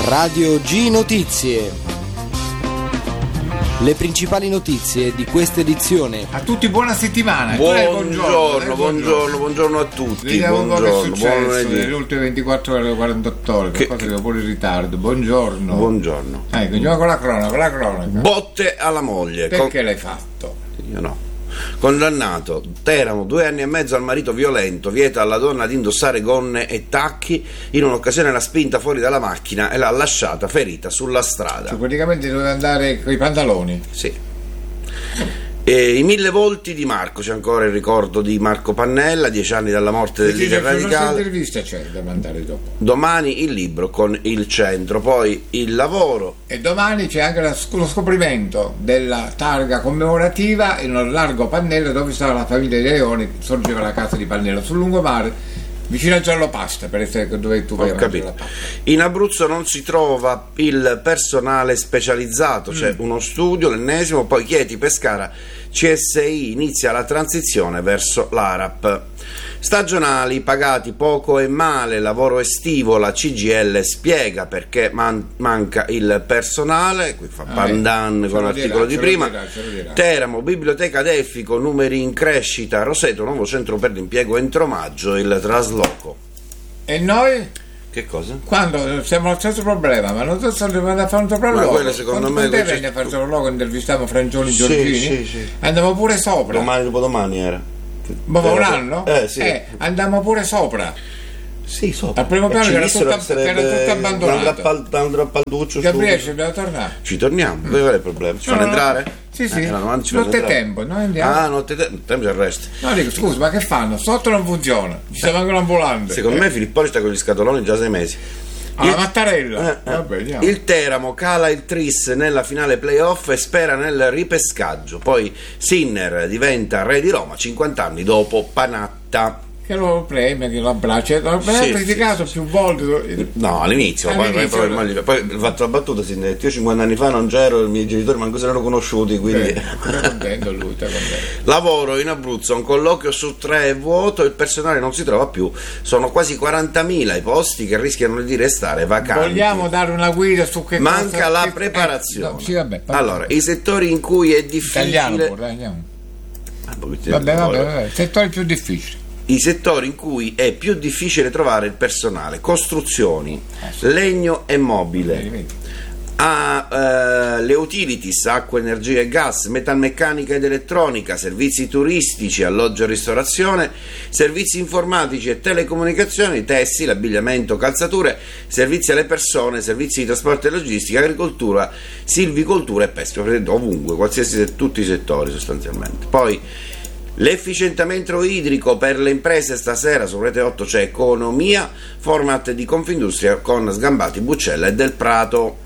Radio G Notizie. Le principali notizie di questa edizione. A tutti buona settimana. Buongiorno a tutti. Vediamo un po' che è successo buon nelle ultime 24 ore o 48 ore, qualcosa che va pure in ritardo. Buongiorno. Continuiamo con la cronaca. Botte alla moglie. Perché l'hai fatto? Io no. Condannato, Teramo, 2 anni e mezzo al marito violento, vieta alla donna di indossare gonne e tacchi, in un'occasione l'ha spinta fuori dalla macchina e l'ha lasciata ferita sulla strada. Cioè, praticamente doveva andare con i pantaloni. Sì. E i 1000 volti di Marco, c'è ancora il ricordo di Marco Pannella, 10 anni dalla morte del leader radicale. Che intervista c'è da mandare dopo? Domani il libro con il centro, poi il lavoro. E domani c'è anche lo scoprimento della targa commemorativa in un largo Pannella dove stava la famiglia dei Leoni, sorgeva la casa di Pannella sul lungomare, vicino a Giallo Pasta, per essere dove tu vai a mangiare la pasta. In Abruzzo non si trova il personale specializzato, c'è uno studio, l'ennesimo, poi Chieti, Pescara, CSI, inizia la transizione verso l'ARAP. Stagionali, pagati poco e male, lavoro estivo, la CGIL spiega perché manca il personale, qui fa pandan con l'articolo di prima. Teramo, biblioteca Delfico, numeri in crescita, Roseto, nuovo centro per l'impiego entro maggio, il trasloco. E noi? Che cosa? Quando siamo allo stesso problema, ma non so se dobbiamo fare un trasloco. Ma quello secondo me te vieni a fare il trasloco, intervistiamo Frangioli Giorgini? Sì. Andiamo pure sopra. Dopodomani era. Ma un anno? Sì. Andiamo pure sopra. Sì, sopra. Al primo piano era tutto abbandonato. Gabriele, ci dobbiamo tornare. Ci torniamo, dove va il problema? Ci fanno entrare? Sì. Nottetempo, noi andiamo. Nottetempo c'è il resto. No, dico, scusa, ma che fanno? Sotto non funziona, ci siamo anche un'ambulante. Secondo me Filipponi sta con gli scatoloni già 6 mesi. Mattarella. Vabbè, il Teramo cala il Tris nella finale playoff e spera nel ripescaggio. Poi Sinner diventa re di Roma 50 anni dopo Panatta. Che lo premia, che lo abbraccia, l'ho criticato più volte. No, all'inizio. Poi ho fatto la battuta, io 50 anni fa non c'ero, i miei genitori manco se ne erano conosciuti, quindi. Sta contento lui, sta contento. Lavoro in Abruzzo, un colloquio su 3 è vuoto, il personale non si trova più, sono quasi 40.000 i posti che rischiano di restare vacanti. Vogliamo dare una guida su che manca cosa, la preparazione. Sì, vabbè. Allora, i settori in cui è difficile. Italiano pure, andiamo. Vabbè, settori più difficili. I settori in cui è più difficile trovare il personale: costruzioni, legno e mobile, le utilities, acqua, energia e gas, metalmeccanica ed elettronica, servizi turistici, alloggio e ristorazione, servizi informatici e telecomunicazioni, tessile, abbigliamento, calzature, servizi alle persone, servizi di trasporto e logistica, agricoltura, silvicoltura e pesca, ovunque, tutti i settori sostanzialmente. Poi l'efficientamento idrico per le imprese, stasera su Rete 8 c'è Economia, format di Confindustria con Sgambati, Buccella e Del Prato.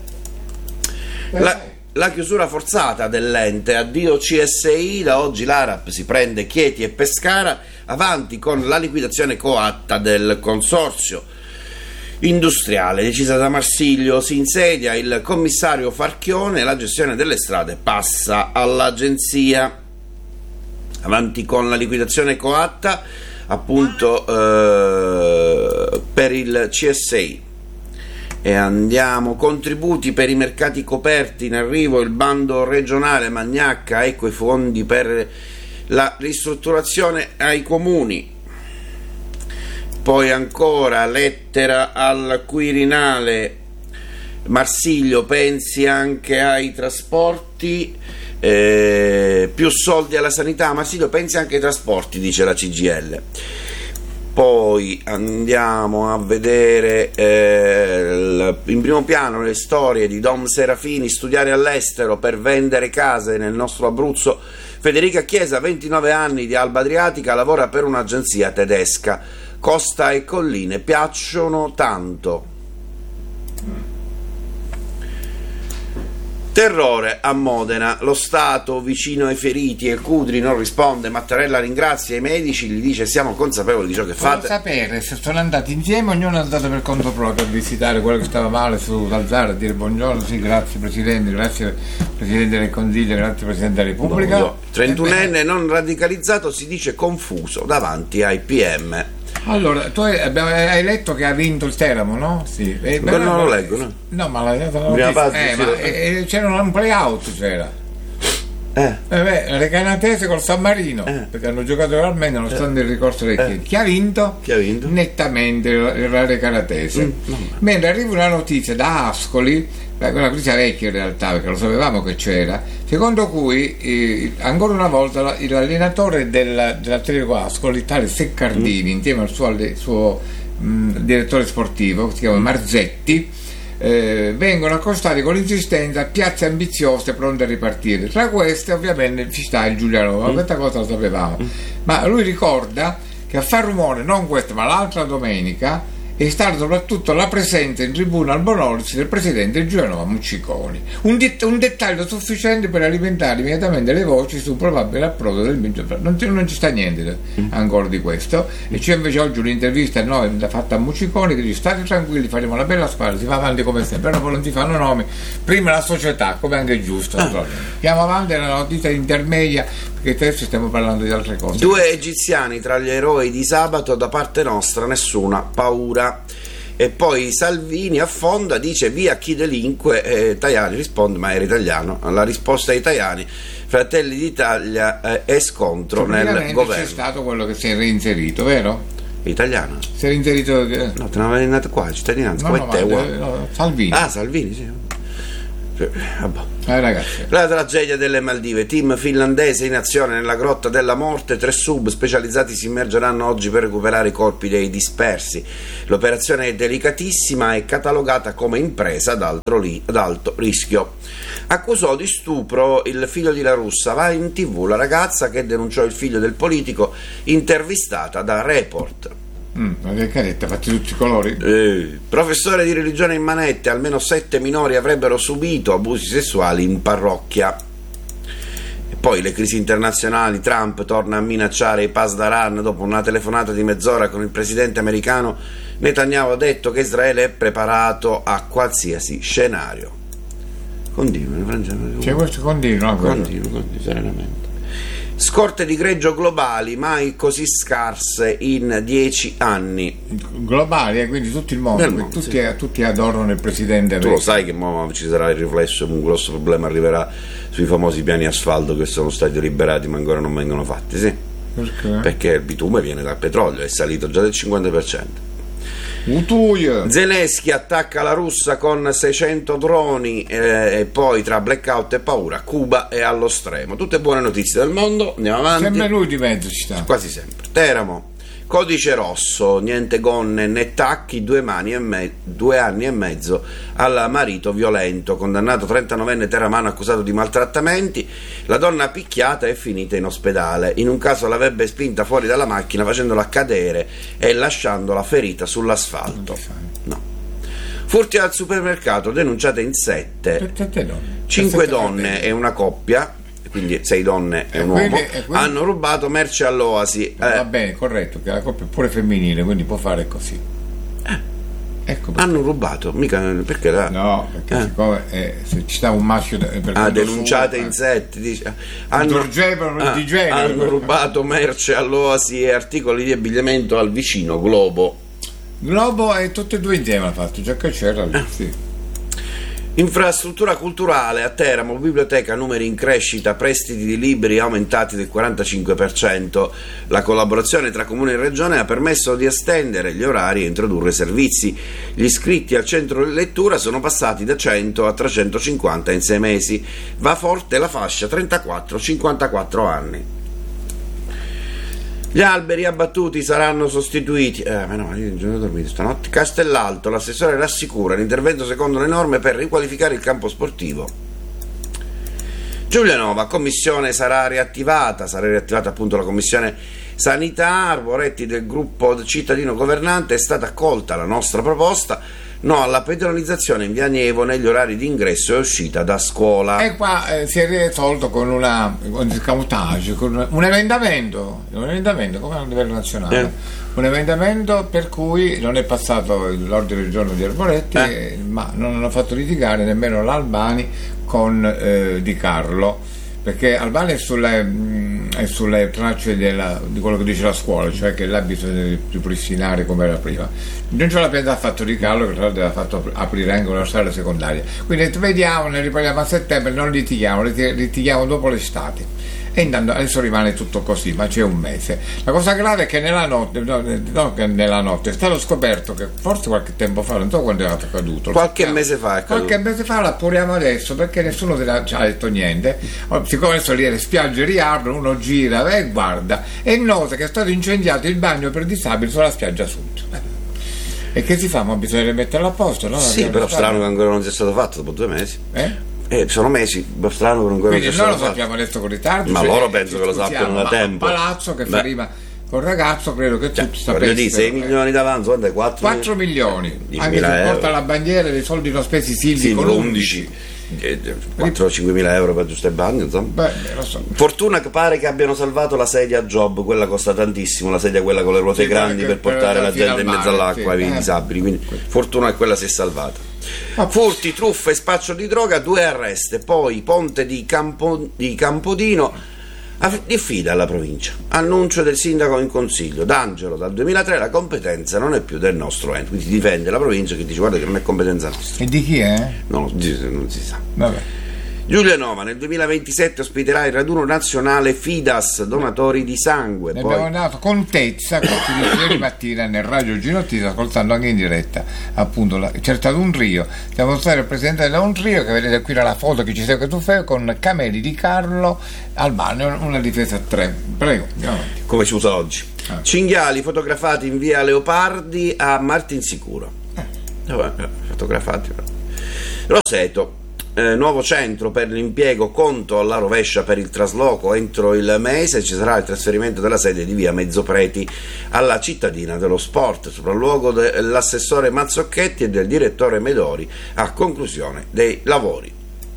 La chiusura forzata dell'ente, addio CSI, da oggi l'ARAP si prende Chieti e Pescara, avanti con la liquidazione coatta del consorzio industriale decisa da Marsilio, si insedia il commissario Farchione, la gestione delle strade passa all'agenzia. Avanti con la liquidazione coatta, appunto, per il CSI. E andiamo, contributi per i mercati coperti, in arrivo il bando regionale Magnacca, ecco i fondi per la ristrutturazione ai comuni. Poi ancora lettera al Quirinale, Marsilio, pensi anche ai trasporti. Più soldi alla sanità, Marsilio, pensi anche ai trasporti, dice la CGIL. Poi andiamo a vedere in primo piano le storie di Dom Serafini, studiare all'estero per vendere case nel nostro Abruzzo. Federica Chiesa, 29 anni, di Alba Adriatica, lavora per un'agenzia tedesca. Costa e colline piacciono tanto. Terrore a Modena, lo Stato vicino ai feriti e Cudri non risponde, Mattarella ringrazia i medici, gli dice siamo consapevoli di ciò che fate. Voglio sapere se sono andati insieme, ognuno è andato per conto proprio a visitare quello che stava male sull'altare, a dire buongiorno, sì grazie Presidente, grazie Presidente del Consiglio, grazie Presidente della Repubblica. 31enne non radicalizzato si dice confuso davanti ai PM. Allora, tu hai letto che ha vinto il Teramo, no? Sì. Non lo leggo, no? No, ma l'hai dato la Prima notizia. parte, C'era un play-out, c'era. Le Canatese col San Marino, perché hanno giocato realmente nonostante il ricorso dei chiedi. Chi ha vinto? Nettamente il Rare Canatese. Mentre arriva una notizia da Ascoli, quella notizia vecchia in realtà, perché lo sapevamo che c'era, secondo cui ancora una volta l'allenatore dell'Atletico Ascoli, tale Seccardini, insieme al suo direttore sportivo, che si chiama Marzetti, vengono accostati con insistenza a piazze ambiziose pronte a ripartire. Tra queste ovviamente ci sta il Giulianova, questa cosa lo sapevamo, ma lui ricorda che a far rumore non questa ma l'altra domenica è stata soprattutto la presenza in tribuna al Bonolis del presidente Giulianova Mucciconi, un dettaglio sufficiente per alimentare immediatamente le voci su un probabile approdo del Miggiofra. Non ci sta niente ancora di questo, e c'è invece oggi un'intervista fatta a Mucciconi che dice: state tranquilli, faremo una bella squadra, si va avanti come sempre, però poi non si fanno nomi, prima la società, come anche è giusto. Andiamo avanti alla notizia intermedia, perché adesso stiamo parlando di altre cose. 2 egiziani tra gli eroi di sabato, da parte nostra nessuna paura. E poi Salvini affonda, dice via chi delinque, Tajani risponde ma era italiano, la risposta ai Tajani: Fratelli d'Italia è scontro nel governo. C'è stato quello che si è reinserito, vero? Italiano? Si è reinserito? No, te ne avevi andato qua, cittadinanza, come te, Salvini. Ah, Salvini, sì. Ragazzi. La tragedia delle Maldive, team finlandese in azione nella grotta della morte, 3 sub specializzati si immergeranno oggi per recuperare i corpi dei dispersi. L'operazione è delicatissima e catalogata come impresa ad alto rischio. Accusò di stupro il figlio di La Russa, va in TV la ragazza che denunciò il figlio del politico, intervistata da Report. Ma che caretta, fatti tutti i colori. Professore di religione in manette, almeno 7 minori avrebbero subito abusi sessuali in parrocchia. E poi le crisi internazionali, Trump torna a minacciare i Pasdaran dopo una telefonata di mezz'ora con il presidente americano. Netanyahu ha detto che Israele è preparato a qualsiasi scenario. Continua, c'è questo continua serenamente. Scorte di greggio globali mai così scarse in 10 anni. Globali, quindi tutto il mondo, tutti adorano il presidente. Tu lo sai che ci sarà il riflesso, un grosso problema arriverà sui famosi piani asfalto che sono stati liberati ma ancora non vengono fatti, sì. Perché? Perché il bitume viene dal petrolio, è salito già del 50%. Zelensky attacca la Russia con 600 droni, e poi tra blackout e paura Cuba è allo stremo. Tutte buone notizie del mondo, andiamo avanti. Sempre lui di mezzo ci sta. Quasi sempre. Teramo, codice rosso, niente gonne né tacchi, 2 anni e mezzo al marito violento, condannato 39enne teramano accusato di maltrattamenti. La donna picchiata è finita in ospedale, in un caso l'avrebbe spinta fuori dalla macchina facendola cadere e lasciandola ferita sull'asfalto. No. Furti al supermercato, denunciate in 7, 5 donne e una coppia, quindi 6 donne e un uomo, hanno rubato merce all'Oasi. Va bene, corretto, che la coppia è pure femminile, quindi può fare così. Ecco hanno rubato, mica perché no, perché siccome se ci sta un maschio denunciate in 7, dice, hanno rubato merce all'Oasi e articoli di abbigliamento al vicino Globo e tutte e 2 insieme ha fatto, già che c'era sì. Infrastruttura culturale a Teramo, biblioteca, numeri in crescita, prestiti di libri aumentati del 45%. La collaborazione tra Comune e Regione ha permesso di estendere gli orari e introdurre servizi. Gli iscritti al centro di lettura sono passati da 100 a 350 in 6 mesi. Va forte la fascia 34-54 anni. Gli alberi abbattuti saranno sostituiti. Ma no, io ho dormito stanotte. Castellalto, l'assessore rassicura l'intervento secondo le norme per riqualificare il campo sportivo. Giulianova, commissione sarà riattivata appunto la commissione sanità. Arboretti del gruppo cittadino governante, è stata accolta la nostra proposta. No alla penalizzazione in via Nievo negli orari di ingresso e uscita da scuola. E qua si è risolto con un escamotage, con un emendamento come a livello nazionale, un emendamento per cui non è passato l'ordine del giorno di Arboretti, ma non hanno fatto litigare nemmeno l'Albani con Di Carlo, perché Albani è sulle tracce di quello che dice la scuola, cioè che là bisogna ripristinare come era prima. Non ce l'ha fatto Di Carlo, che tra l'altro ha fatto aprire anche una strada secondaria. Quindi vediamo, ne riparliamo a settembre, non litighiamo dopo l'estate. E intanto adesso rimane tutto così, ma c'è un mese. La cosa grave è che nella notte è stato scoperto che forse qualche tempo fa, non so quando è accaduto, qualche mese fa è accaduto. Qualche mese fa, l'appuriamo adesso perché nessuno ci ha detto niente. Siccome adesso lì le spiagge riaprono, uno gira e guarda e nota che è stato incendiato il bagno per disabili sulla spiaggia sud. E che si fa? Ma bisogna rimetterlo a posto, no? Sì, però strano che ancora non sia stato fatto dopo 2 mesi. Sono mesi, strano che ancora non sia stato fatto. Noi lo sappiamo adesso con ritardo. Ma loro penso che lo sappiano da tempo. Palazzo che fa rima col ragazzo, credo che tutti sapessero. 6 milioni d'avanzo, 4 milioni. Anche se porta la bandiera dei soldi non spesi Silvi con 11. 4-5 mila euro per giusto il bagno, insomma. Lo so. Fortuna che pare che abbiano salvato la sedia a Job, quella costa tantissimo, la sedia quella con le ruote grandi per portare la gente in mezzo all'acqua, i disabili, quindi fortuna che quella si è salvata. Furti, truffe e spaccio di droga, 2 arresti. Poi ponte di Campodino diffida alla provincia. Annuncio del sindaco in consiglio. D'Angelo, dal 2003 la competenza non è più del nostro ente, quindi difende la provincia che dice guarda che non è competenza nostra. E di chi è? Non si sa. Vabbè. Giulianova nel 2027 ospiterà il raduno nazionale Fidas, donatori di sangue. Ne abbiamo dato contezza ieri mattina nel Radio Ginottiero, ascoltando anche in diretta appunto c'è stato un trio, siamo stati rappresentati da un trio che vedete qui nella foto che ci segue tu fai, con Cameli, Di Carlo, Albano, una difesa a 3. Prego, andiamo avanti. Come si usa oggi. Cinghiali fotografati in via Leopardi a Martinsicuro. Fotografati. Roseto. Nuovo centro per l'impiego, conto alla rovescia per il trasloco. Entro il mese ci sarà il trasferimento della sede di via Mezzopreti alla cittadina dello sport, sopralluogo dell'assessore Mazzocchetti e del direttore Medori a conclusione dei lavori.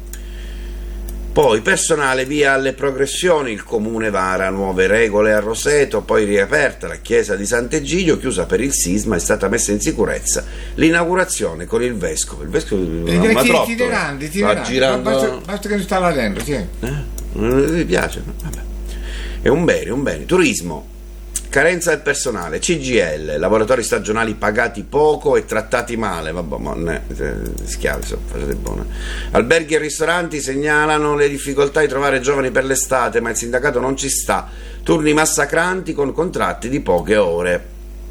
Poi personale via alle progressioni, il comune vara nuove regole a Roseto, poi riaperta la chiesa di Sant'Egidio, chiusa per il sisma, è stata messa in sicurezza l'inaugurazione con il vescovo. Il vescovo itineranti, girando... basta che sta là dentro, sì. Non mi piace? Vabbè. È un bene. Turismo. Carenza del personale, CGL, lavoratori stagionali pagati poco e trattati male, schiavi, facete buone. Alberghi e ristoranti segnalano le difficoltà di trovare giovani per l'estate, ma il sindacato non ci sta, turni massacranti con contratti di poche ore.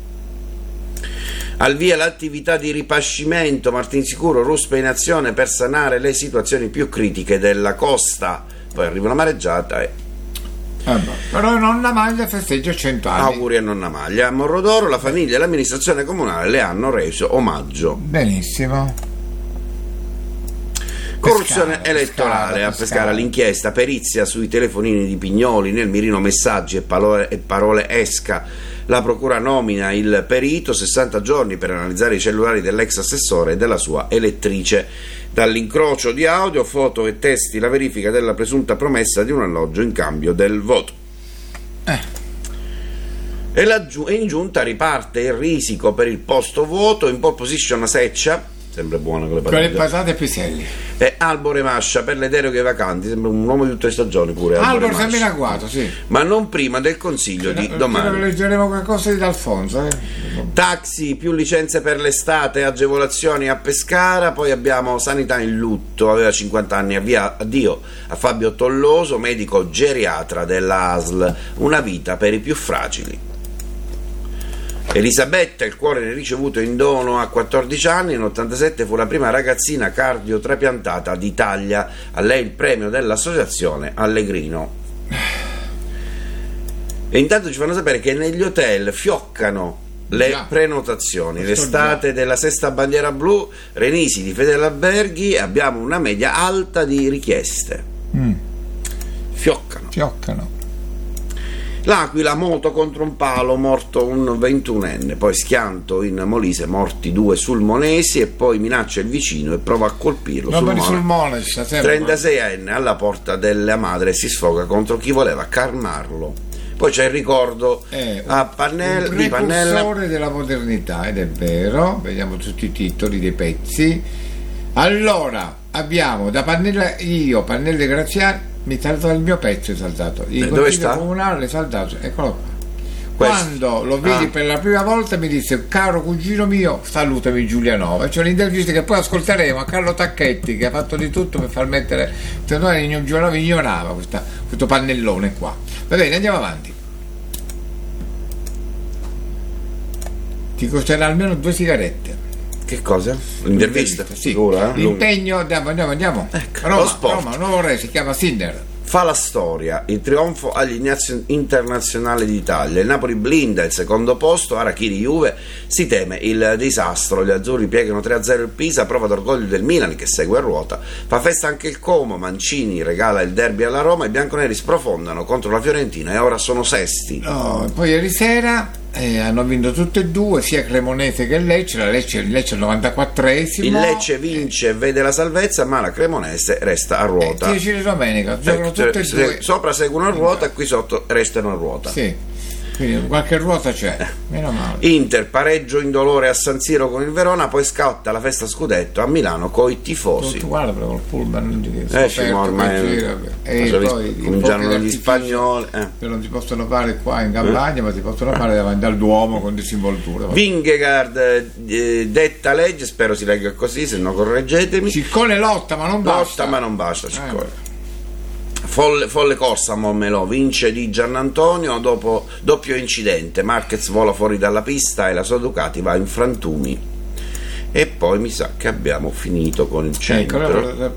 Al via l'attività di ripascimento, Martinsicuro, ruspe in azione per sanare le situazioni più critiche della costa, poi arriva una mareggiata e... Però Nonna Maglia festeggia 100 anni. Auguri a Nonna Maglia. A Morrodoro la famiglia e l'amministrazione comunale le hanno reso omaggio. Benissimo. Corruzione elettorale a Pescara, l'inchiesta, perizia sui telefonini di Pignoli, nel mirino messaggi e parole esca. La procura nomina il perito, 60 giorni per analizzare i cellulari dell'ex assessore e della sua elettrice. Dall'incrocio di audio, foto e testi, la verifica della presunta promessa di un alloggio in cambio del voto. E in giunta riparte il risico per il posto voto, in pole position Seccia, sempre buona con le patate e piselli, e Albore Mascia per le deroghe vacanti, sembra un uomo di tutte le stagioni pure. Albore sembra in agguato, sì, ma non prima del consiglio di domani. Leggeremo qualcosa di D'Alfonso. Taxi, più licenze per l'estate, agevolazioni a Pescara. Poi abbiamo sanità in lutto, aveva 50 anni, addio a Fabio Tolloso, medico geriatra della ASL, una vita per i più fragili. Elisabetta, il cuore ricevuto in dono a 14 anni, in 87 fu la prima ragazzina cardiotrapiantata d'Italia, a lei il premio dell'associazione Allegrino. E intanto ci fanno sapere che negli hotel fioccano le prenotazioni, l'estate della sesta bandiera blu, Renisi di Fedele Alberghi, abbiamo una media alta di richieste. Fioccano. L'Aquila, moto contro un palo, morto un 21enne, poi schianto in Molise, morti 2 sulmonesi, e poi minaccia il vicino e prova a colpirlo. Sulmone, 36enne alla porta della madre, si sfoga contro chi voleva calmarlo. Poi c'è il ricordo a Pannella, di Pannella, precursore della modernità, ed è vero. Vediamo tutti i titoli dei pezzi. Allora abbiamo da Pannella, Pannella Graziani, Mi è saltato il mio pezzo, è saltato. Il dove consiglio sta? comunale è saltato, eccolo qua. Questo. Quando lo vidi per la prima volta mi disse: caro cugino mio, salutami Giulianova. C'è un'intervista che poi ascolteremo a Carlo Tacchetti, che ha fatto di tutto per far mettere, secondo me Giulianova ignorava questo pannellone qua. Va bene, andiamo avanti. Ti costerà almeno 2 sigarette. Che cosa? L'intervista? Sì. Dura, eh? L'impegno, andiamo. Ecco, Roma, lo sport. Roma, nuovo re, si chiama Sinner. Fa la storia, il trionfo agli internazionali d'Italia, il Napoli blinda il secondo posto, Arachiri Juve, si teme il disastro, gli azzurri piegano 3-0 il Pisa, prova d'orgoglio del Milan che segue a ruota, fa festa anche il Como, Mancini regala il derby alla Roma, i bianconeri sprofondano contro la Fiorentina e ora sono sesti. No, poi ieri sera hanno vinto tutte e due, sia Cremonese che Lecce, il Lecce al 94esimo. Il Lecce vince e vede la salvezza, ma la Cremonese resta a ruota. 10 di domenica, giocano tutte e due. Sopra seguono a ruota e qui sotto restano a ruota. Sì, quindi qualche ruota c'è, meno male. Inter pareggio indolore a San Siro con il Verona, poi scatta la festa scudetto a Milano coi tifosi. Tu guarda però col pullman non ti E poi cominciano gli spagnoli. Che non si possono fare qua in campagna, ma si possono fare davanti al Duomo con disinvoltura. Vingegaard detta legge, spero si legga così, se no correggetemi. Ciccone lotta ma non basta. Lotta ma non basta, Ciccone. Folle corsa a Montmelò, vince di Giannantonio dopo doppio incidente, Marquez vola fuori dalla pista e la sua Ducati va in frantumi. E poi mi sa che abbiamo finito con il centro.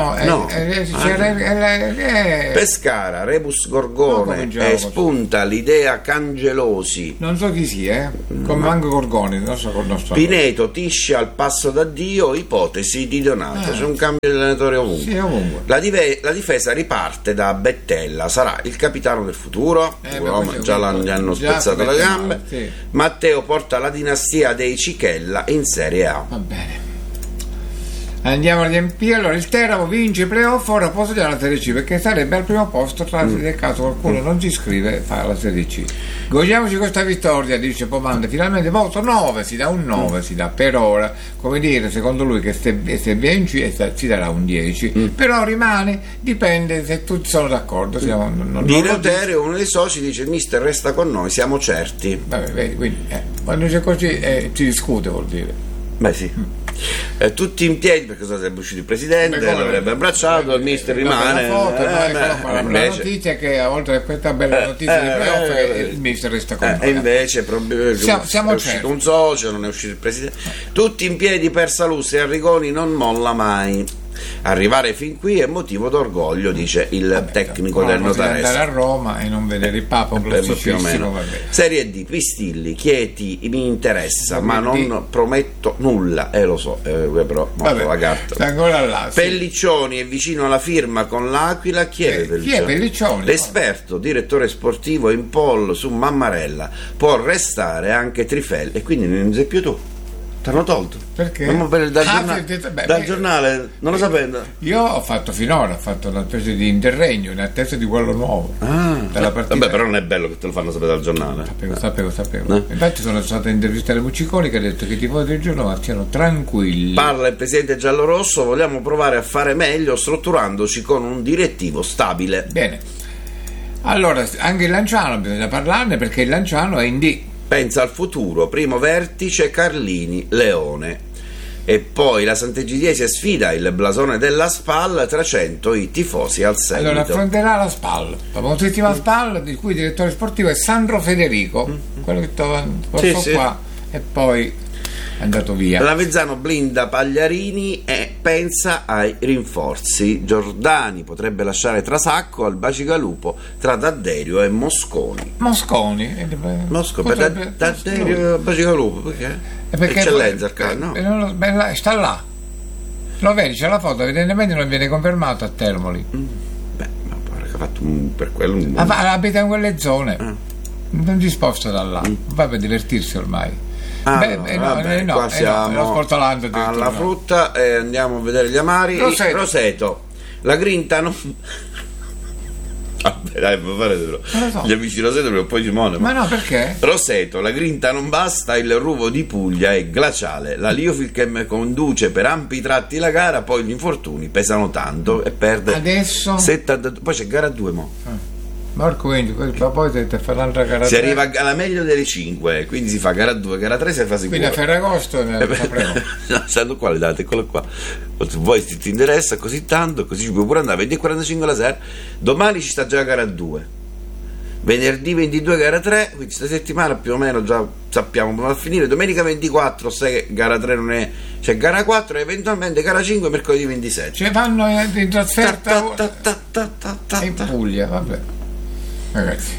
Pescara, Rebus Gorgone e spunta l'idea Cangelosi. Non so chi sia, come manco Gorgoni, non so col nostro. Pineto, Tisci al passo d'addio, ipotesi di Donato. C'è un cambio di allenatore ovunque. Sì, ovunque. La difesa riparte da Bettella, sarà il capitano del futuro. Già gli hanno spezzato le gambe. Sì. Matteo porta la dinastia dei Cichella in Serie A. Va bene. Andiamo a riempire. Allora il Teramo vince playoff, ora può studiare la Serie C perché sarebbe al primo posto, nel caso qualcuno non si iscrive fa la Serie C. Godiamoci questa vittoria, dice Pomanda, finalmente voto 9, si dà un 9, si dà per ora, come dire, secondo lui che se vinci si darà un 10, però rimane, dipende se tutti sono d'accordo. Di Rotere, uno dei soci, dice: il mister resta con noi, siamo certi. Vabbè, vedi, quindi quando c'è così si discute, vuol dire. Beh sì. Tutti in piedi perché sarebbe uscito il presidente, l'avrebbe abbracciato, il mister rimane. La notizia è che oltre a questa bella notizia di playoff il mister resta con noi. E invece siamo è uscito un socio, non è uscito il presidente. Tutti in piedi per Salus e Arrigoni non molla mai. Arrivare fin qui è motivo d'orgoglio, dice il tecnico del Notaresco. Andare a Roma e non vedere il Papa un classicissimo. Serie D, Pistilli, Chieti mi interessa, ma non prometto nulla, lo so, però la carta. Ancora là, sì. Pelliccioni è vicino alla firma con l'Aquila. Chi è Pelliccioni? L'esperto direttore sportivo in poll su Mammarella, può restare anche Trifel, e quindi non sei più tu. T'hanno tolto? Perché? Dal giornale, non lo sapevo. Io ho fatto finora, una specie di interregno in attesa di quello nuovo. Della partita. Vabbè, però non è bello che te lo fanno sapere dal giornale. Sapevo. Infatti sono stato a intervistare Mucciconi che ha detto che i tifosi del giorno siano tranquilli. Parla il presidente giallorosso: vogliamo provare a fare meglio strutturandoci con un direttivo stabile. Bene. Allora, anche il Lanciano bisogna parlarne perché il Lanciano è in D. Pensa al futuro, primo vertice Carlini, Leone. E poi la Sant'Egidiese sfida il blasone della SPAL, 300 i tifosi al seguito. Allora affronterà la SPAL, la famosissima SPAL di cui il direttore sportivo è Sandro Federico, quello che passò qua e poi è andato via. L'Avezzano blinda Pagliarini e pensa ai rinforzi. Giordani potrebbe lasciare Trasacco al Bacigalupo tra D'Adderio e Mosconi. Per D'Adderio e Bacigalupo perché eccellenza sta là, lo vedi, c'è la foto, evidentemente non viene confermato a Termoli. Ma pare che ha fatto per quello abita in quelle zone, non disposto da là, va per divertirsi ormai. Qua siamo alla frutta e andiamo a vedere gli amari. Roseto. La grinta non Vabbè, dai, può fare Non lo so. gli amici Roseto e poi Simone. Ma no, perché? Roseto, la grinta non basta, il ruvo di Puglia è glaciale, la Liofilchem conduce per ampi tratti la gara, poi gli infortuni pesano tanto e perde Adesso? 72, poi c'è gara 2 mo. Marco, quindi poi si fa un'altra gara. Si 3. arriva alla meglio delle 5, quindi si fa gara 2, gara 3, si fa sicuro. Quindi a Ferragosto ne sapremo. No, sanno qua le date, eccolo qua. Voi ti interessa così tanto, così ci puoi pure andare 20:45 la sera. Domani ci sta già gara 2. Venerdì 22 gara 3, quindi questa settimana più o meno già sappiamo come va a finire. Domenica 24, se gara 3 non è, c'è gara 4 e eventualmente gara 5 mercoledì 27. Ce vanno in trasferta in Ta. Puglia, vabbè. Ragazzi,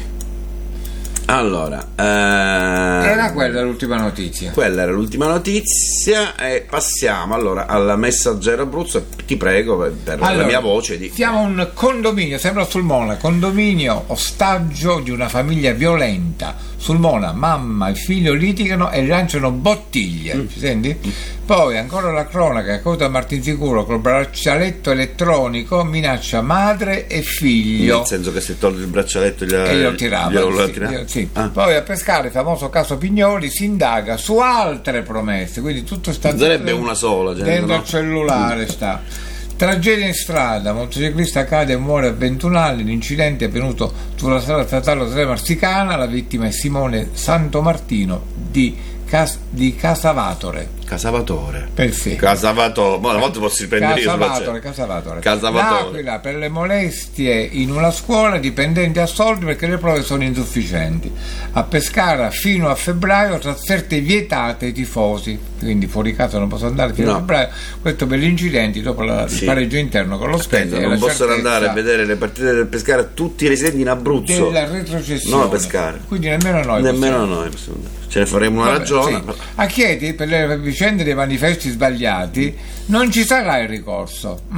Allora, era quella l'ultima notizia. quella era l'ultima notizia e passiamo allora alla Messaggero Abruzzo. Ti prego per la mia voce di... Siamo a un condominio, sembra Sulmona, condominio ostaggio di una famiglia violenta. Sulmona, mamma e figlio litigano e lanciano bottiglie. Ci senti? Poi ancora la cronaca, a causa Martinsicuro col braccialetto elettronico minaccia madre e figlio. Nel senso che se tolto il braccialetto E glielo tirava, sì. Ah. Poi a Pescara, il famoso caso Pignoli, si indaga su altre promesse, quindi tutto sta Sarebbe una sola, dentro no? al cellulare sta. Tragedia in strada, motociclista cade e muore a 21 anni, l'incidente è avvenuto sulla strada statale 3 Marsicana, la vittima è Simone Santomartino di Casavatore. Casavatore. Perfetto. Casavatore. Ma una volta posso riprendere io Casavatore. Casavatore. L'Aquila per le molestie in una scuola, dipendenti assolti perché le prove sono insufficienti. A Pescara fino a febbraio trasferte vietate ai tifosi, quindi fuori casa non possono andare fino a febbraio. Questo per gli incidenti dopo il pareggio interno con lo Spezia. Non possono andare a vedere le partite del Pescara tutti i residenti in Abruzzo. Della retrocessione. Non a Pescara. Quindi nemmeno noi. Possiamo. Ce ne faremo una ragione. Sì. A Chieti, per le vicende dei manifesti sbagliati, non ci sarà il ricorso.